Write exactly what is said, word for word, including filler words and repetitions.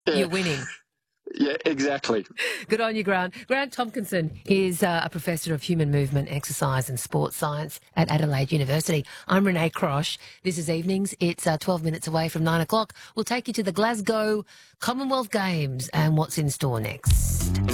Yeah, You're winning. yeah, exactly. Good on you, Grant. Grant Tompkinson is uh, a professor of human movement, exercise and sports science at Adelaide University. I'm Renee Crosh. This is Evenings. It's uh, twelve minutes away from nine o'clock. We'll take you to the Glasgow Commonwealth Games and what's in store next.